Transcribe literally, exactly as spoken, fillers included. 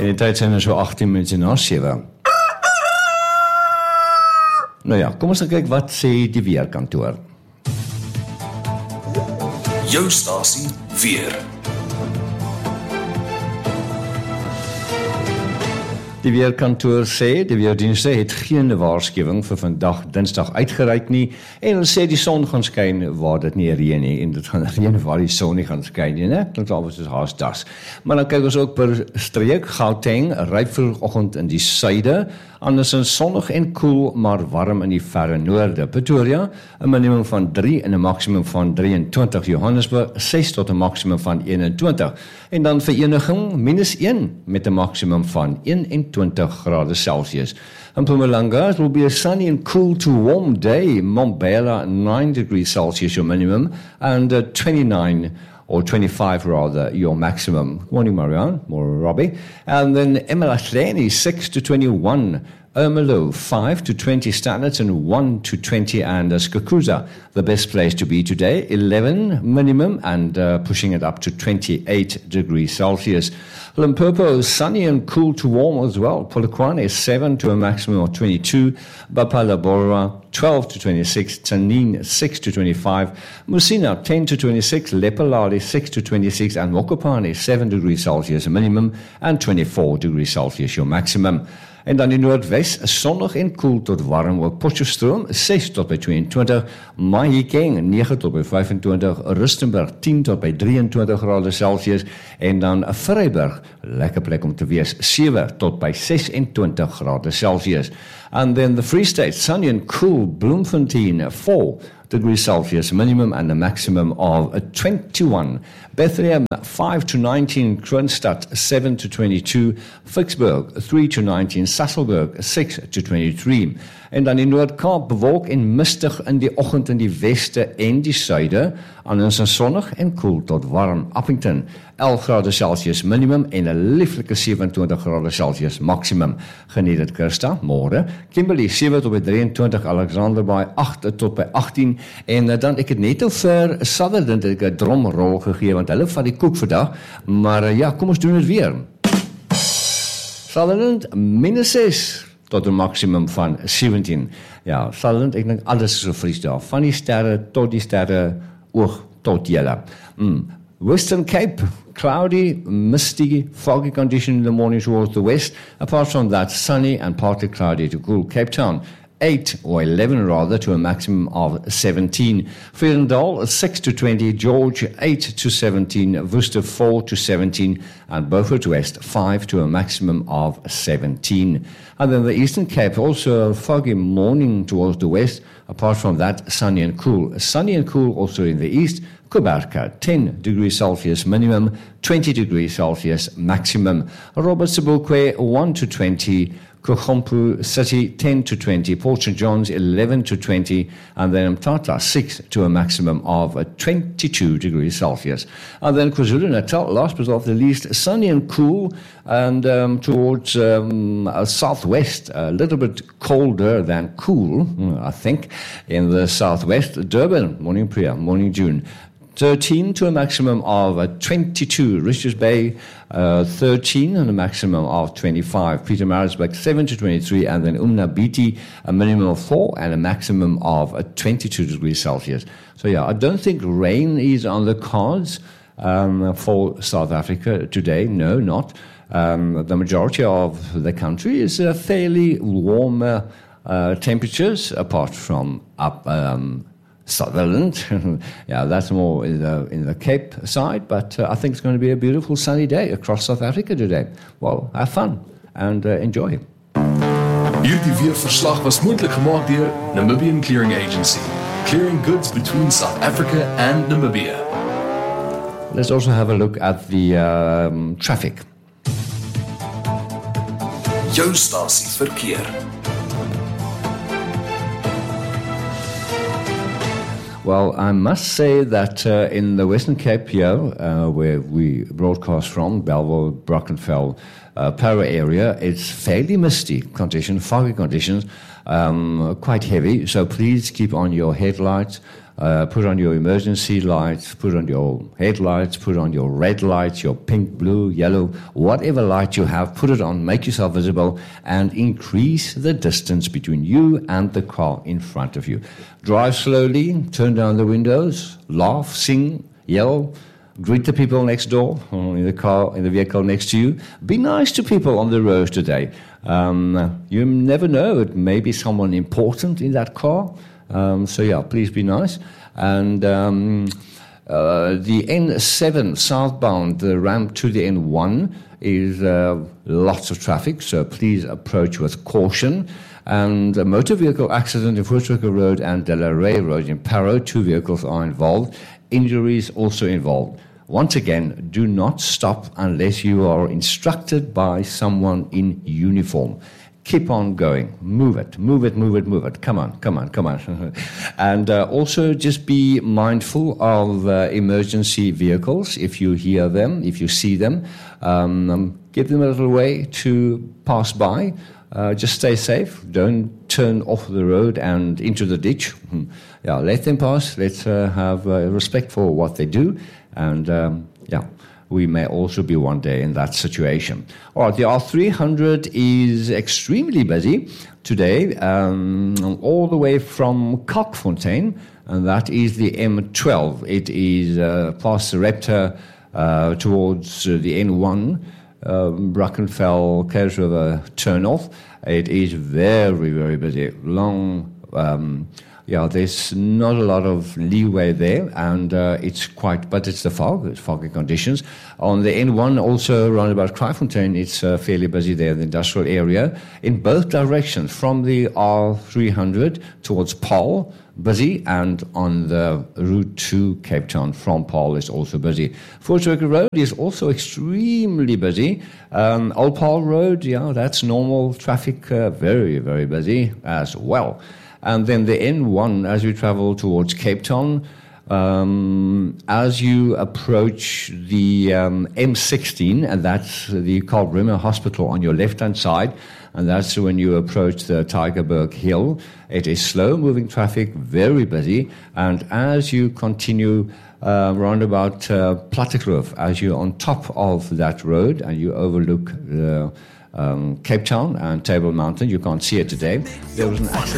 En die tyd zijn er so agttien minute na sewe. Nou ja, kom ons gaan kyk wat sê die weerkantoor. Jou stasie weer. Die weerkantoor sê, die weerdienste het geen waarskuwing vir vandag Dinsdag uitgereik nie, en hulle sê die son gaan skyn waar dit nie reën nie, en dit gaan reën waar die son nie gaan skyn nie, né? Klink alweer soos haas das. Maar dan kyk ons ook per streek, Gauteng, ryp vroegoggend in die suide, anders is sonnig en koel, maar warm in die verre noorde. Pretoria, 'n minimum van drie en 'n maksimum van drieëntwintig. Johannesburg, ses tot 'n maksimum van eenentwintig. En dan Vereniging, minus een met 'n maksimum van eenentwintig grade Celsius. In Mpumalanga, it will be a sunny and cool to warm day. Mbombela, nine degrees Celsius your minimum, and uh, twenty-nine or twenty-five rather, your maximum. Good morning, Marianne, more Robbie. And then eMalahleni, six to twenty-one. Ermelo, five to twenty standards and one to twenty, and uh, Skukuza, the best place to be today, eleven minimum and uh, pushing it up to twenty-eight degrees Celsius. Limpopo, sunny and cool to warm as well. Polokwane, seven to a maximum of twenty-two. Bapalabora, twelve to twenty-six. Tanin, six to twenty-five. Musina, ten to twenty-six. Lepelale, six to twenty-six. And Mokopane, seven degrees Celsius minimum and twenty-four degrees Celsius your maximum. En dan in Noordwes, sonnig en koel tot warm, ook Potchefstroom, ses tot by tweeëntwintig, Mahikeng, negen tot by vyfentwintig, Rustenburg, tien tot by drieëntwintig grade Celsius, en dan Vryburg, lekker plek om te wees, sewe tot by sesentwintig grade Celsius. And then the Free State, sunny and cool, Bloemfontein, four degrees Celsius minimum and a maximum of twenty-one. Bethlehem, five to nineteen. Kroonstad, seven to twenty-two. Vicksburg, three to nineteen. Sasolburg, six to twenty-three. En dan in Noord-Kaap, bewolk en mistig in die oggend in die weste en die suide, anders is sonnig en koel tot warm. Appington, elf grade Celsius minimum en 'n lieflike sewentwintig grade Celsius maximum. Geniet dit, Kirsta, môre. Kimberley, sewe tot by drieëntwintig, Alexander Bay, agt tot by agttien, en uh, dan ek het net vir Sutherland ek 'n dromrol gegee, want hulle vat die koek vandag, maar uh, ja, kom ons doen dit weer. Sutherland, minus ses tot 'n maksimum van sewentien. Ja, Sutherland, ek dink alles is so vries daar, van die sterre tot die sterre, oog tot julle. Mm. Western Cape, cloudy, misty, foggy condition in the morning towards the west. Apart from that, sunny and partly cloudy to cool. Cape Town, eight or eleven rather, to a maximum of seventeen. Vredendal, six to twenty. George, eight to seventeen. Worcester, four to seventeen. And Beaufort West, five to a maximum of seventeen. And then the Eastern Cape, also a foggy morning towards the west. Apart from that, sunny and cool. Sunny and cool also in the east. Kubarka, ten degrees Celsius minimum, twenty degrees Celsius maximum. Robert Sobukwe, one to twenty. Kuchompu City, ten to twenty. Port Saint John's, eleven to twenty. And then Mthatha, six to a maximum of twenty-two degrees Celsius. And then KwaZulu-Natal, last but not the least, sunny and cool, and um, towards um, uh, southwest, a little bit colder than cool, I think, in the southwest. Durban, morning Priya, morning June, thirteen to a maximum of uh, twenty-two. Richards Bay, uh, thirteen and a maximum of twenty-five. Peter Maritzburg, seven to twenty-three. And then Umnabiti, a minimum of four and a maximum of uh, twenty-two degrees Celsius. So yeah, I don't think rain is on the cards um, for South Africa today. No, not. Um, the majority of the country is uh, fairly warmer uh, temperatures, apart from up um, Sutherland. Yeah, that's more in the, in the Cape side, but uh, I think it's going to be a beautiful sunny day across South Africa today. Well, have fun and uh, enjoy. Hierdie weerverslag was moontlik gemaak deur Namibian Clearing Agency, clearing goods between South Africa and Namibia. Let's also have a look at the um, traffic. Jou stasie verkeer. Well, I must say that uh, in the Western Cape here, uh, where we broadcast from, Bellville, Brackenfell, uh, Para area, it's fairly misty condition, foggy conditions, um, quite heavy. So please keep on your headlights, Uh, put on your emergency lights, put on your headlights, put on your red lights, your pink, blue, yellow, whatever light you have, put it on, make yourself visible, and increase the distance between you and the car in front of you. Drive slowly, turn down the windows, laugh, sing, yell, greet the people next door, or in the car, in the vehicle next to you. Be nice to people on the road today. Um, you never know, it may be someone important in that car. Um, so yeah, please be nice. And um, uh, the N seven southbound, the ramp to the N one is uh, lots of traffic, so please approach with caution. And a motor vehicle accident in Footscray Road and De La Rey Road in Parow, two vehicles are involved. Injuries also involved. Once again, do not stop unless you are instructed by someone in uniform. Keep on going. Move it, move it, move it, move it. Come on, come on, come on. And uh, also just be mindful of uh, emergency vehicles. If you hear them, if you see them, um, give them a little way to pass by. Uh, just stay safe. Don't turn off the road and into the ditch. Yeah, let them pass. Let's uh, have uh, respect for what they do. And um, yeah. We may also be one day in that situation. All right, the R three hundred is extremely busy today, um, all the way from Kalkfontein, and that is the M twelve. It is uh, past the Repta uh, towards uh, the N one, um, Brackenfell, Kers River turnoff. It is very, very busy. Long. Um, Yeah, there's not a lot of leeway there, and uh, it's quite, but it's the fog, it's foggy conditions. On the N one, also around about Kraaifontein, it's uh, fairly busy there, the industrial area, in both directions, from the R three hundred towards Paarl, busy, and on the route to Cape Town from Paarl is also busy. Footscray Road is also extremely busy. Um, Old Paarl Road, yeah, that's normal traffic, uh, very, very busy as well. And then the N one, as you travel towards Cape Town, um, as you approach the um, M sixteen, and that's the Karl Bremer Hospital on your left-hand side, and that's when you approach the Tygerberg Hill. It is slow-moving traffic, very busy, and as you continue uh, round about uh, Plattekloof, as you're on top of that road and you overlook the um, Cape Town and Table Mountain, you can't see it today, there was an accident.